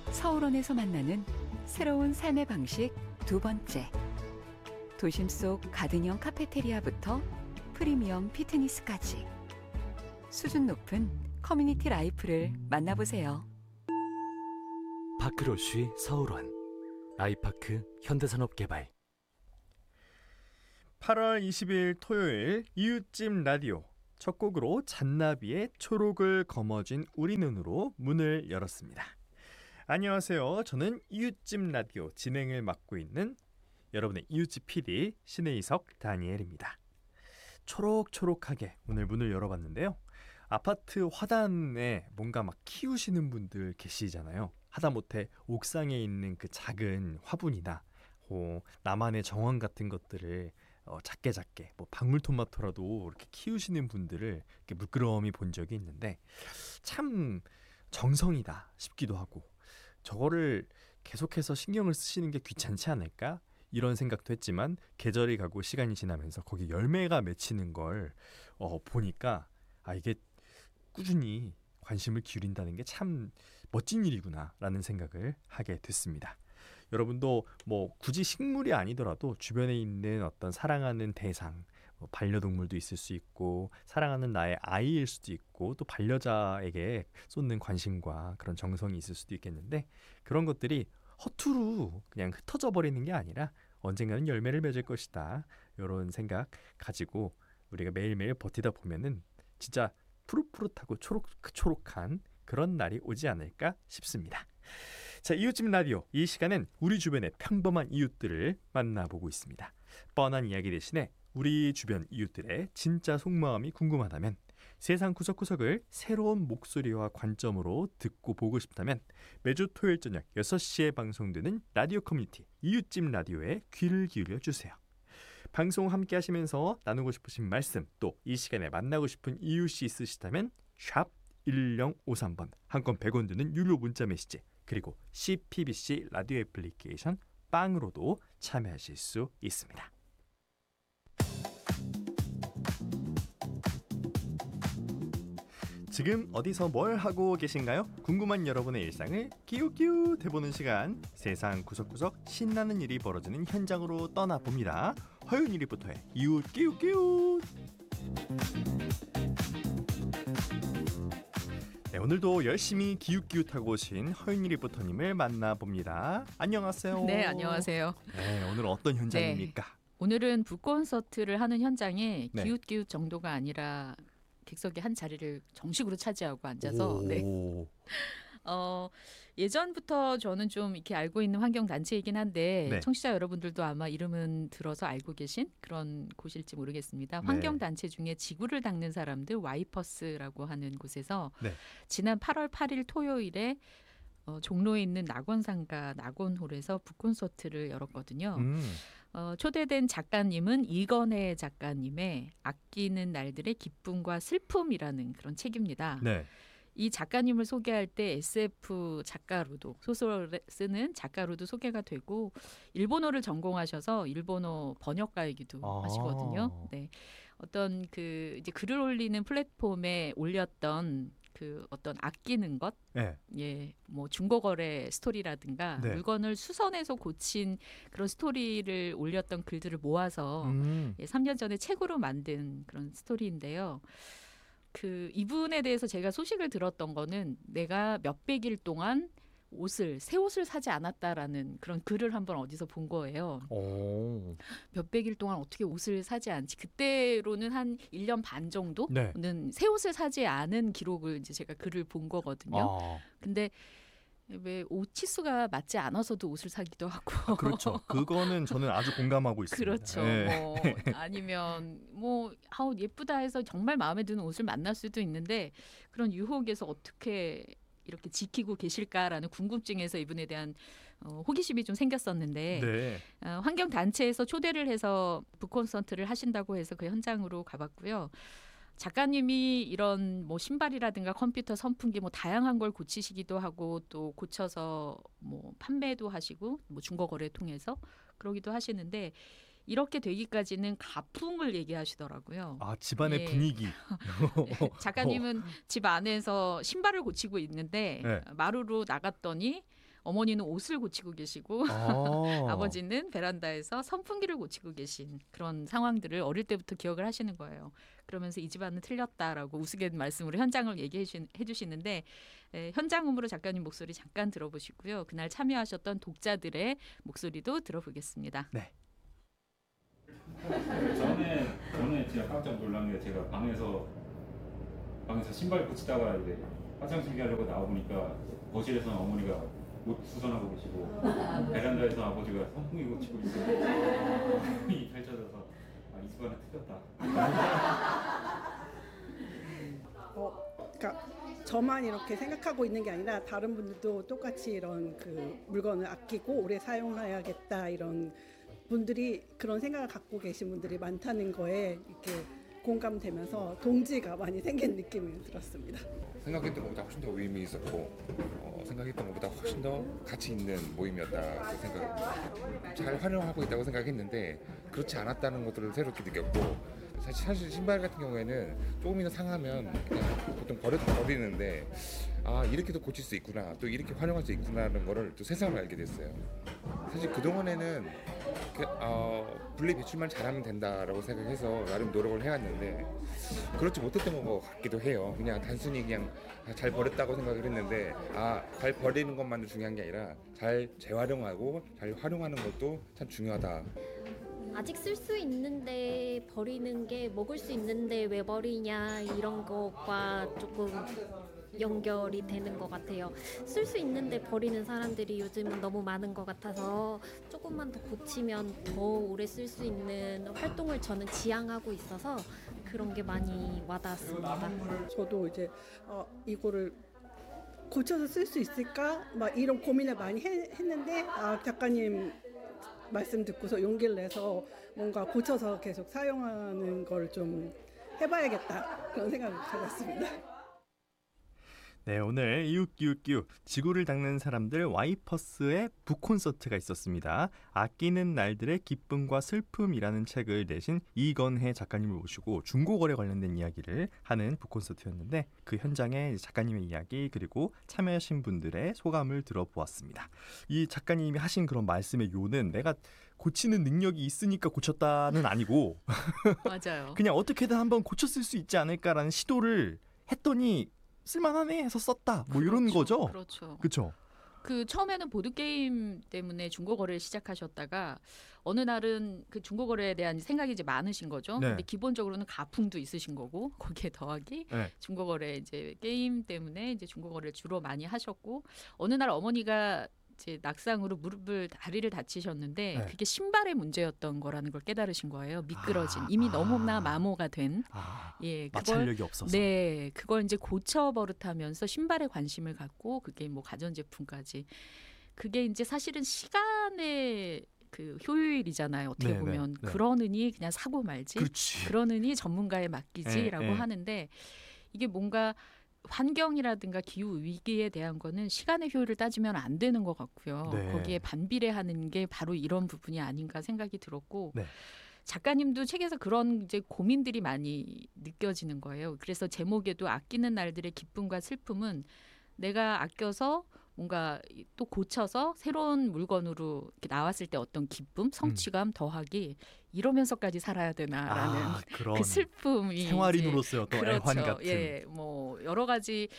서울원에서 만나는 새로운 삶의 방식 두 번째. 도심 속 가든형 카페테리아부터 프리미엄 피트니스까지 수준 높은 커뮤니티 라이프를 만나보세요. 파크로쉬 서울원 아이파크 현대산업개발 8월 20일 토요일 이웃집 라디오 첫 곡으로 잔나비의 초록을 거머쥔 우리 눈으로 문을 열었습니다. 안녕하세요. 저는 이웃집 라디오 진행을 맡고 있는 여러분의 이웃집 PD 신혜이석 다니엘입니다. 초록초록하게 오늘 문을 열어봤는데요. 아파트 화단에 뭔가 막 키우시는 분들 계시잖아요. 하다못해 옥상에 있는 그 작은 화분이나 나만의 정원 같은 것들을 작게 뭐 방울토마토라도 이렇게 키우시는 분들을 이렇게 물끄러미 본 적이 있는데 참 정성이다 싶기도 하고 저거를 계속해서 신경을 쓰시는 게 귀찮지 않을까? 이런 생각도 했지만 계절이 가고 시간이 지나면서 거기 열매가 맺히는 걸 보니까 이게 꾸준히 관심을 기울인다는 게 참 멋진 일이구나 라는 생각을 하게 됐습니다. 여러분도 뭐 굳이 식물이 아니더라도 주변에 있는 어떤 사랑하는 대상, 반려동물도 있을 수 있고 사랑하는 나의 아이일 수도 있고 또 반려자에게 쏟는 관심과 그런 정성이 있을 수도 있겠는데 그런 것들이 허투루 그냥 흩어져 버리는 게 아니라 언젠가는 열매를 맺을 것이다. 이런 생각 가지고 우리가 매일매일 버티다 보면은 진짜 푸릇푸릇하고 초록초록한 그런 날이 오지 않을까 싶습니다. 자, 이웃집 라디오 이 시간은 우리 주변의 평범한 이웃들을 만나보고 있습니다. 뻔한 이야기 대신에 우리 주변 이웃들의 진짜 속마음이 궁금하다면 세상 구석구석을 새로운 목소리와 관점으로 듣고 보고 싶다면 매주 토요일 저녁 6시에 방송되는 라디오 커뮤니티 이웃집 라디오에 귀를 기울여 주세요. 방송 함께 하시면서 나누고 싶으신 말씀 또 이 시간에 만나고 싶은 이웃이 있으시다면 샵 1053번 한 건 100원 드는 유료 문자 메시지 그리고 CPBC 라디오 애플리케이션 빵으로도 참여하실 수 있습니다. 지금 어디서 뭘 하고 계신가요? 궁금한 여러분의 일상을 끼우끼우 해보는 시간 세상 구석구석 신나는 일이 벌어지는 현장으로 떠나봅니다. 허윤 일리부터의 이웃 끼우끼우. 네, 오늘도 열심히 기웃기웃하고 오신 허윤 리포터님을 만나봅니다. 안녕하세요. 네, 안녕하세요. 네, 오늘은 어떤 현장입니까? 네, 오늘은 북콘서트를 하는 현장에 네. 기웃기웃 정도가 아니라 객석의 한 자리를 정식으로 차지하고 앉아서 예전부터 저는 좀 이렇게 알고 있는 환경단체이긴 한데 네. 청취자 여러분들도 아마 이름은 들어서 알고 계신 그런 곳일지 모르겠습니다. 네. 환경단체 중에 지구를 닦는 사람들 와이퍼스라고 하는 곳에서 네. 지난 8월 8일 토요일에 종로에 있는 낙원상가 낙원홀에서 북콘서트를 열었거든요. 초대된 작가님은 이건혜 작가님의 아끼는 날들의 기쁨과 슬픔이라는 그런 책입니다. 네. 이 작가님을 소개할 때 SF 작가로도 소설을 쓰는 작가로도 소개가 되고 일본어를 전공하셔서 일본어 번역가이기도 하시거든요. 네, 어떤 그 이제 글을 올리는 플랫폼에 올렸던 그 어떤 아끼는 것, 네. 뭐 중고거래 스토리라든가 네. 물건을 수선해서 고친 그런 스토리를 올렸던 글들을 모아서 3년 전에 책으로 만든 그런 스토리인데요. 그 이분에 대해서 제가 소식을 들었던 거는 내가 몇백일 동안 새 옷을 사지 않았다라는 그런 글을 한번 어디서 본 거예요. 몇백일 동안 어떻게 옷을 사지 않지? 그때로는 한 1년 반 정도는 네. 새 옷을 사지 않은 기록을 이제 제가 글을 본 거거든요. 근데 왜 옷 치수가 맞지 않아서도 옷을 사기도 하고. 그렇죠. 그거는 저는 아주 공감하고 있습니다. 그렇죠. 네. 아니면 예쁘다 해서 정말 마음에 드는 옷을 만날 수도 있는데 그런 유혹에서 어떻게 이렇게 지키고 계실까라는 궁금증에서 이분에 대한 호기심이 좀 생겼었는데 네. 환경단체에서 초대를 해서 북콘서트를 하신다고 해서 그 현장으로 가봤고요. 작가님이 이런 뭐 신발이라든가 컴퓨터 선풍기 뭐 다양한 걸 고치시기도 하고 또 고쳐서 뭐 판매도 하시고 뭐 중고거래 통해서 그러기도 하시는데 이렇게 되기까지는 가풍을 얘기하시더라고요. 아, 집안의 분위기. 네, 작가님은 집 안에서 신발을 고치고 있는데 마루로 나갔더니 어머니는 옷을 고치고 계시고 어. 아버지는 베란다에서 선풍기를 고치고 계신 그런 상황들을 어릴 때부터 기억을 하시는 거예요. 그러면서 이 집안은 틀렸다라고 우스갯 말씀으로 현장을 얘기해 주시는데 현장음으로 작가님 목소리 잠깐 들어보시고요. 그날 참여하셨던 독자들의 목소리도 들어보겠습니다. 네. 전에 제가 깜짝 놀란 게 제가 방에서 신발 고치다가 이제 화장실 가려고 나와 보니까 거실에서는 어머니가 옷 수선하고 계시고 베란다에서 아버지가 선풍기 고치고 있고 이 펼쳐져서 이 집안은 틀렸다. 그러니까 저만 이렇게 생각하고 있는 게 아니라 다른 분들도 똑같이 이런 그 물건을 아끼고 오래 사용해야겠다 이런 분들이 그런 생각을 갖고 계신 분들이 많다는 거에 이렇게 공감되면서 동지가 많이 생긴 느낌이 들었습니다. 생각했던 것보다 훨씬 더 의미 있었고 생각했던 것보다 훨씬 더 가치 있는 모임이었다 생각. 잘 활용하고 있다고 생각했는데 그렇지 않았다는 것들을 새롭게 느꼈고 사실 신발 같은 경우에는 조금이나 상하면 그냥 보통 버리는데 이렇게도 고칠 수 있구나 또 이렇게 활용할 수 있구나라는 거를 또 세상을 알게 됐어요. 사실 그동안에는 분리 배출만 잘하면 된다라고 생각해서 나름 노력을 해왔는데 그렇지 못했던 것 같기도 해요. 그냥 단순히 그냥 잘 버렸다고 생각을 했는데 잘 버리는 것만도 중요한 게 아니라 잘 재활용하고 잘 활용하는 것도 참 중요하다. 아직 쓸 수 있는데 버리는 게 먹을 수 있는데 왜 버리냐 이런 것과 조금 연결이 되는 것 같아요. 쓸 수 있는데 버리는 사람들이 요즘은 너무 많은 것 같아서 조금만 더 고치면 더 오래 쓸 수 있는 활동을 저는 지향하고 있어서 그런 게 많이 와닿았습니다. 저도 이제 이거를 고쳐서 쓸 수 있을까 막 이런 고민을 많이 했는데 작가님 말씀 듣고서 용기를 내서 뭔가 고쳐서 계속 사용하는 걸 좀 해봐야겠다 그런 생각을 가졌습니다. 네, 오늘 이웃기웃기웃 지구를 닦는 사람들 와이퍼스의 북콘서트가 있었습니다. 아끼는 날들의 기쁨과 슬픔이라는 책을 내신 이건혜 작가님을 모시고 중고거래 관련된 이야기를 하는 북콘서트였는데 그 현장에 작가님의 이야기 그리고 참여하신 분들의 소감을 들어보았습니다. 이 작가님이 하신 그런 말씀의 요는 내가 고치는 능력이 있으니까 고쳤다는 아니고 맞아요. 그냥 어떻게든 한번 고쳤을 수 있지 않을까라는 시도를 했더니 쓸만하네 해서 썼다. 뭐 이런 거죠. 그렇죠. 그렇죠. 그 처음에는 보드 게임 때문에 중고거래를 시작하셨다가 어느 날은 그 중고거래에 대한 생각이 이제 많으신 거죠. 네. 근데 기본적으로는 가풍도 있으신 거고 거기에 더하기 네. 중고거래 이제 게임 때문에 이제 중고거래를 주로 많이 하셨고 어느 날 어머니가 이제 낙상으로 다리를 다치셨는데 네. 그게 신발의 문제였던 거라는 걸 깨달으신 거예요. 미끄러진 이미 너무나 마모가 된 마찰력이 없어서. 네, 그걸 이제 고쳐 버릇하면서 신발에 관심을 갖고 그게 뭐 가전제품까지 그게 이제 사실은 시간의 그 효율이잖아요. 어떻게 네, 보면 네. 그러느니 그냥 사고 말지. 그렇지. 그러느니 전문가에 맡기지라고 네. 하는데 이게 뭔가 환경이라든가 기후 위기에 대한 거는 시간의 효율을 따지면 안 되는 것 같고요. 네. 거기에 반비례하는 게 바로 이런 부분이 아닌가 생각이 들었고 네. 작가님도 책에서 그런 이제 고민들이 많이 느껴지는 거예요. 그래서 제목에도 아끼는 날들의 기쁨과 슬픔은 내가 아껴서 뭔가 또 고쳐서 새로운 물건으로 이렇게 나왔을 때 어떤 기쁨, 성취감 더하기 이러면서까지 살아야 되나라는 그런 그 슬픔이 생활인으로서의 어떤 애환 같은. 예, 뭐 여러 가지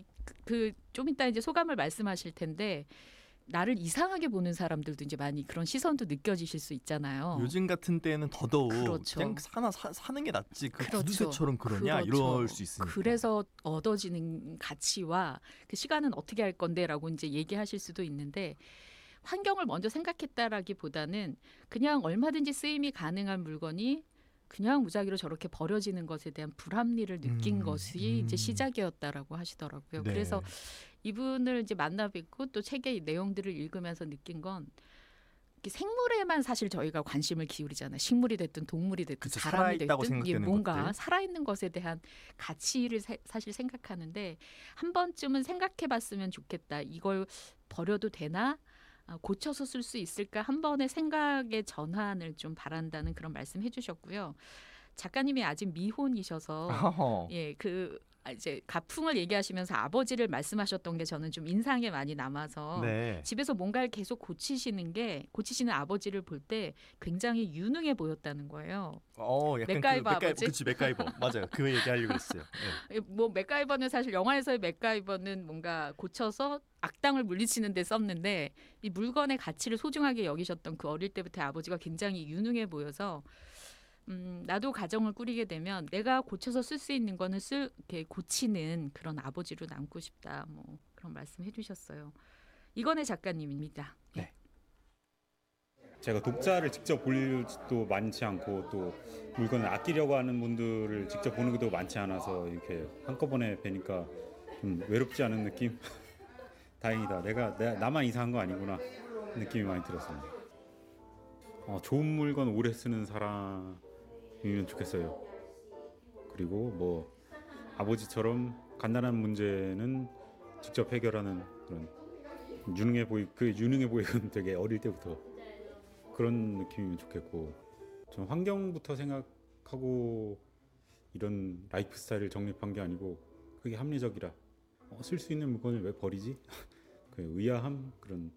그 좀 이따 이제 소감을 말씀하실 텐데 나를 이상하게 보는 사람들도 이제 많이 그런 시선도 느껴지실 수 있잖아요. 요즘 같은 때는 더더욱 그렇죠. 그냥 사는 게 낫지 그 그렇죠. 구두쇠처럼 그러냐 그렇죠. 이럴 수 있으니까. 그래서 얻어지는 가치와 그 시간은 어떻게 할 건데라고 이제 얘기하실 수도 있는데 환경을 먼저 생각했다라기보다는 그냥 얼마든지 쓰임이 가능한 물건이 그냥 무작위로 저렇게 버려지는 것에 대한 불합리를 느낀 것이 이제 시작이었다라고 하시더라고요. 네. 그래서 이분을 이제 만나 뵙고 또 책의 내용들을 읽으면서 느낀 건 생물에만 사실 저희가 관심을 기울이잖아요. 식물이 됐든 동물이 됐든 그쵸, 사람이 살아있다고 됐든 생각되는 뭔가 것들. 살아있는 것에 대한 가치를 사실 생각하는데 한 번쯤은 생각해봤으면 좋겠다. 이걸 버려도 되나? 고쳐서 쓸 수 있을까? 한 번의 생각의 전환을 좀 바란다는 그런 말씀 해주셨고요. 작가님이 아직 미혼이셔서 어허. 예, 그 이제 가풍을 얘기하시면서 아버지를 말씀하셨던 게 저는 좀 인상에 많이 남아서 네. 집에서 뭔가를 계속 고치시는 아버지를 볼 때 굉장히 유능해 보였다는 거예요. 약간 맥가이버 아버지? 그치, 맥가이버. 맞아요. 그 얘기하려고 했어요. 네. 뭐 맥가이버는 사실 영화에서의 맥가이버는 뭔가 고쳐서 악당을 물리치는 데 썼는데 이 물건의 가치를 소중하게 여기셨던 그 어릴 때부터 아버지가 굉장히 유능해 보여서 나도 가정을 꾸리게 되면 내가 고쳐서 쓸 수 있는 거는 이렇게 고치는 그런 아버지로 남고 싶다. 뭐 그런 말씀 해주셨어요. 이건혜 작가님입니다. 네. 제가 독자를 직접 볼 일도 많지 않고 또 물건을 아끼려고 하는 분들을 직접 보는 것도 많지 않아서 이렇게 한꺼번에 뵈니까 좀 외롭지 않은 느낌? 다행이다. 나만 이상한 거 아니구나 느낌이 많이 들었습니다. 좋은 물건 오래 쓰는 사람이면 좋겠어요. 그리고 뭐 아버지처럼 간단한 문제는 직접 해결하는 그런 유능해 보이건 되게 어릴 때부터 그런 느낌이면 좋겠고, 전 환경부터 생각하고 이런 라이프 스타일을 정립한 게 아니고 그게 합리적이라 쓸 수 있는 물건을 왜 버리지? 그 의아함, 그런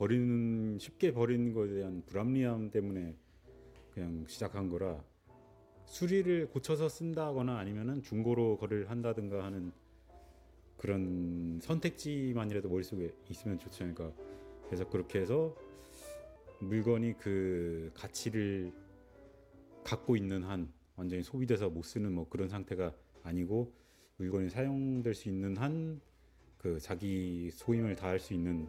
쉽게 버리는 것에 대한 불합리함 때문에 그냥 시작한 거라, 수리를 고쳐서 쓴다거나 아니면은 중고로 거래를 한다든가 하는 그런 선택지만이라도 머릿속에 있으면 좋지 않을까. 그래서 그렇게 해서 물건이 그 가치를 갖고 있는 한, 완전히 소비돼서 못 쓰는 뭐 그런 상태가 아니고 물건이 사용될 수 있는 한 그 자기 소임을 다할 수 있는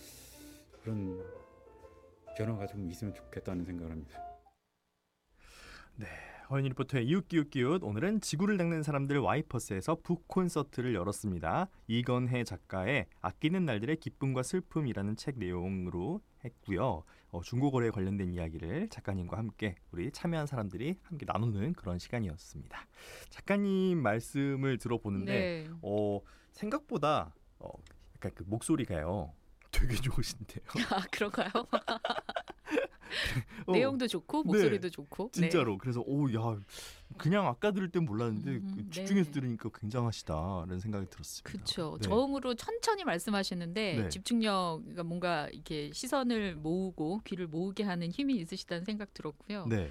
그런 변화가 좀 있으면 좋겠다는 생각을 합니다. 네, 허윤이 리포터의 이웃기웃기웃, 오늘은 지구를 닦는 사람들 와이퍼스에서 북콘서트를 열었습니다. 이건혜 작가의 아끼는 날들의 기쁨과 슬픔이라는 책 내용으로 했고요. 중고거래에 관련된 이야기를 작가님과 함께 우리 참여한 사람들이 함께 나누는 그런 시간이었습니다. 작가님 말씀을 들어보는데 네. 생각보다 약간 그 목소리가요 되게 좋으신데요. 아 그런가요? 내용도 좋고 목소리도 좋고. 진짜로. 네. 그래서 야, 그냥 아까 들을 땐 몰랐는데 집중해서 네. 들으니까 굉장하시다라는 생각이 들었습니다. 그렇죠. 네. 저음으로 천천히 말씀하시는데 네. 집중력, 그러니까 뭔가 이렇게 시선을 모으고 귀를 모으게 하는 힘이 있으시다는 생각 들었고요. 네.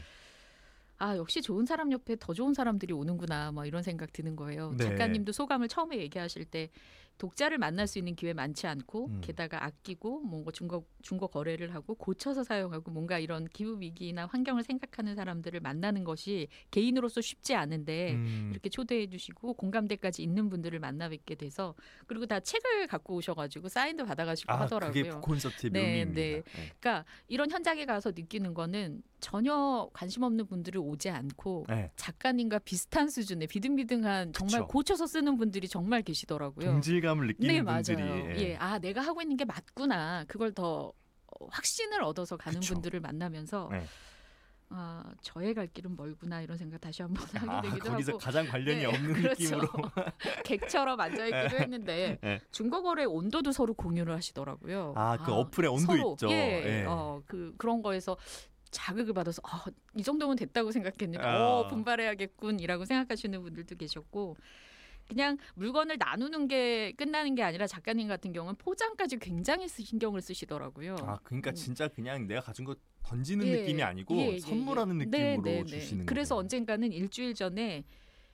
아 역시 좋은 사람 옆에 더 좋은 사람들이 오는구나, 뭐 이런 생각 드는 거예요. 네. 작가님도 소감을 처음에 얘기하실 때 독자를 만날 수 있는 기회 많지 않고 게다가 아끼고 뭔가 중고 거래를 하고 고쳐서 사용하고 뭔가 이런 기후 위기나 환경을 생각하는 사람들을 만나는 것이 개인으로서 쉽지 않은데 이렇게 초대해 주시고 공감대까지 있는 분들을 만나 뵙게 돼서, 그리고 다 책을 갖고 오셔가지고 사인도 받아가시고 하더라고요. 그게 콘서트의 네, 묘미입니다. 네. 그러니까 이런 현장에 가서 느끼는 거는 전혀 관심 없는 분들을 오지 않고 네. 작가님과 비슷한 수준의 비등비등한 정말 그쵸. 고쳐서 쓰는 분들이 정말 계시더라고요. 동질감을 느끼는 네, 분들이 맞아요. 예, 아 내가 하고 있는 게 맞구나. 그걸 더 확신을 얻어서 가는 그쵸. 분들을 만나면서 네. 아 저의 갈 길은 멀구나, 이런 생각 다시 한번 하게 되기도 거기서 하고. 가장 관련이 네, 없는 그렇죠. 느낌으로. 객처럼 앉아있기도 했는데 네. 중고거래 온도도 서로 공유를 하시더라고요. 그 어플에 온도 서로, 있죠. 예, 예. 그런 거에서 자극을 받아서 이 정도면 됐다고 생각했는데 분발해야겠군이라고 생각하시는 분들도 계셨고, 그냥 물건을 나누는 게 끝나는 게 아니라 작가님 같은 경우는 포장까지 굉장히 신경을 쓰시더라고요. 그러니까 진짜 그냥 내가 가진 거 던지는 예, 느낌이 아니고 예, 예, 선물하는 예. 느낌으로 네, 네, 주시는 네. 그래서 거예요. 언젠가는 일주일 전에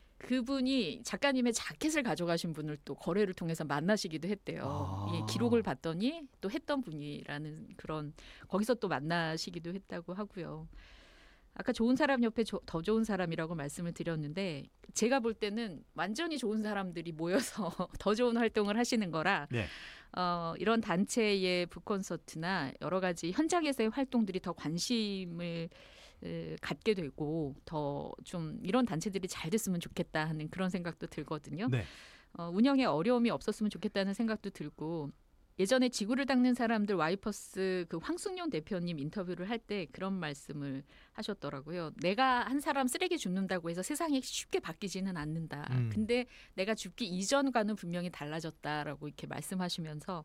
그분이 작가님의 자켓을 가져가신 분을 또 거래를 통해서 만나시기도 했대요. 예, 기록을 봤더니 또 했던 분이라는 그런, 거기서 또 만나시기도 했다고 하고요. 아까 좋은 사람 옆에 더 좋은 사람이라고 말씀을 드렸는데, 제가 볼 때는 완전히 좋은 사람들이 모여서 더 좋은 활동을 하시는 거라 네. 이런 단체의 북콘서트나 여러 가지 현장에서의 활동들이 더 관심을 갖게 되고 더 좀 이런 단체들이 잘 됐으면 좋겠다 하는 그런 생각도 들거든요. 네. 운영에 어려움이 없었으면 좋겠다는 생각도 들고, 예전에 지구를 닦는 사람들 와이퍼스 그 황승용 대표님 인터뷰를 할 때 그런 말씀을 하셨더라고요. 내가 한 사람 쓰레기 줍는다고 해서 세상이 쉽게 바뀌지는 않는다. 근데 내가 죽기 이전과는 분명히 달라졌다라고 이렇게 말씀하시면서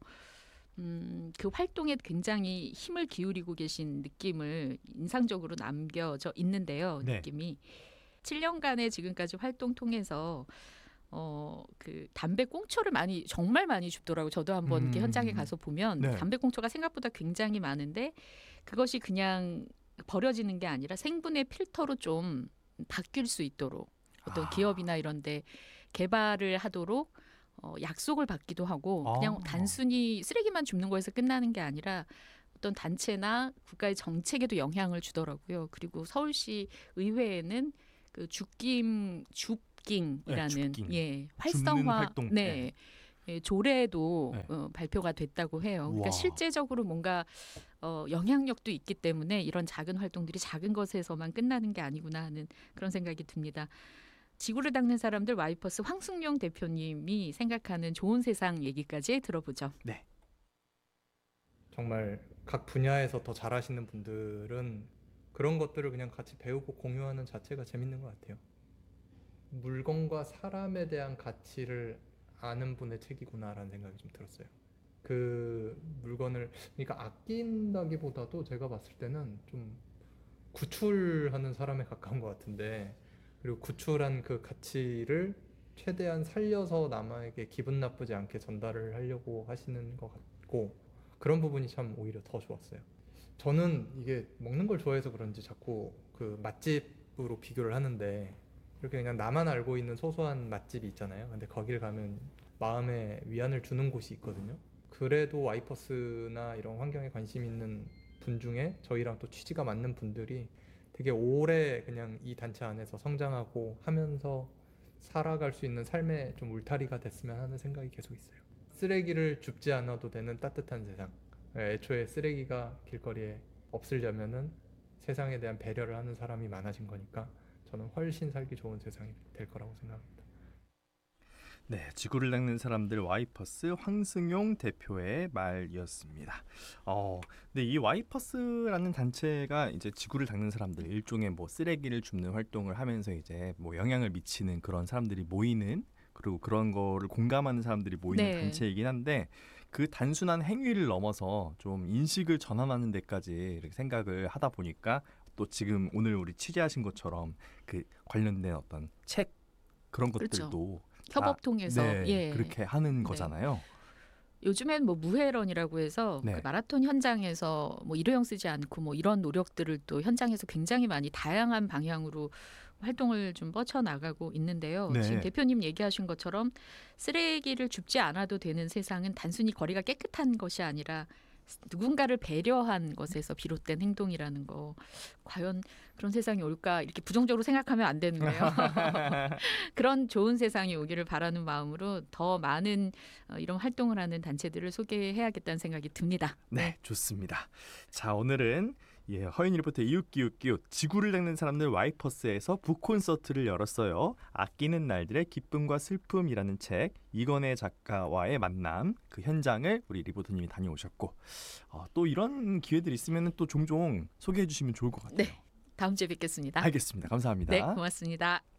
그 활동에 굉장히 힘을 기울이고 계신 느낌을 인상적으로 남겨져 있는데요. 네. 느낌이 7년간의 지금까지 활동 통해서 그 담배 꽁초를 정말 많이 줍더라고요. 저도 한번 이렇게 현장에 가서 보면 네. 담배 꽁초가 생각보다 굉장히 많은데 그것이 그냥 버려지는 게 아니라 생분해 필터로 좀 바뀔 수 있도록 어떤 기업이나 이런 데 개발을 하도록 약속을 받기도 하고 그냥 단순히 쓰레기만 줍는 거에서 끝나는 게 아니라 어떤 단체나 국가의 정책에도 영향을 주더라고요. 그리고 서울시 의회에는 그 줍깅이라는 줍깅. 활성화 활동. 조례도 네. 발표가 됐다고 해요. 그러니까 우와. 실제적으로 뭔가 영향력도 있기 때문에 이런 작은 활동들이 작은 것에서만 끝나는 게 아니구나 하는 그런 생각이 듭니다. 지구를 닦는 사람들 와이퍼스 황승용 대표님이 생각하는 좋은 세상 얘기까지 들어보죠. 네. 정말 각 분야에서 더 잘하시는 분들은 그런 것들을 그냥 같이 배우고 공유하는 자체가 재밌는 것 같아요. 물건과 사람에 대한 가치를 아는 분의 책이구나라는 생각이 좀 들었어요. 그 물건을 그러니까 아낀다기보다도 제가 봤을 때는 좀 구출하는 사람에 가까운 것 같은데, 그리고 구출한 그 가치를 최대한 살려서 남에게 기분 나쁘지 않게 전달을 하려고 하시는 것 같고, 그런 부분이 참 오히려 더 좋았어요. 저는 이게 먹는 걸 좋아해서 그런지 자꾸 그 맛집으로 비교를 하는데, 이렇게 그냥 나만 알고 있는 소소한 맛집이 있잖아요. 근데 거길 가면 마음에 위안을 주는 곳이 있거든요. 그래도 와이퍼스나 이런 환경에 관심 있는 분 중에 저희랑 또 취지가 맞는 분들이 되게 오래 그냥 이 단체 안에서 성장하고 하면서 살아갈 수 있는 삶의 좀 울타리가 됐으면 하는 생각이 계속 있어요. 쓰레기를 줍지 않아도 되는 따뜻한 세상. 애초에 쓰레기가 길거리에 없으려면은 세상에 대한 배려를 하는 사람이 많아진 거니까 저는 훨씬 살기 좋은 세상이 될 거라고 생각합니다. 네, 지구를 닦는 사람들 와이퍼스 황승용 대표의 말이었습니다. 근데 이 와이퍼스라는 단체가 이제 지구를 닦는 사람들, 일종의 뭐 쓰레기를 줍는 활동을 하면서 이제 뭐 영향을 미치는 그런 사람들이 모이는, 그리고 그런 거를 공감하는 사람들이 모이는 네. 단체이긴 한데, 그 단순한 행위를 넘어서 좀 인식을 전환하는 데까지 이렇게 생각을 하다 보니까 또 지금 오늘 우리 취재하신 것처럼 그 관련된 어떤 책 그런 그렇죠. 것들도 협업 통해서 그렇게 하는 거잖아요. 요즘엔 뭐 무회런이라고 해서 네. 그 마라톤 현장에서 뭐 일회용 쓰지 않고 뭐 이런 노력들을 또 현장에서 굉장히 많이 다양한 방향으로 활동을 좀 뻗쳐나가고 있는데요. 네. 지금 대표님 얘기하신 것처럼 쓰레기를 줍지 않아도 되는 세상은 단순히 거리가 깨끗한 것이 아니라 누군가를 배려한 것에서 비롯된 행동이라는 거, 과연 그런 세상이 올까 이렇게 부정적으로 생각하면 안 되는데요. 그런 좋은 세상이 오기를 바라는 마음으로 더 많은 이런 활동을 하는 단체들을 소개해야겠다는 생각이 듭니다. 네, 좋습니다. 자, 오늘은 허윤이 리포터의 이웃기웃기웃 지구를 닦는 사람들 와이퍼스에서 북콘서트를 열었어요. 아끼는 날들의 기쁨과 슬픔이라는 책, 이건혜 작가와의 만남, 그 현장을 우리 리포터님이 다녀오셨고, 또 이런 기회들 있으면 또 종종 소개해 주시면 좋을 것 같아요. 네, 다음 주에 뵙겠습니다. 알겠습니다. 감사합니다. 네, 고맙습니다.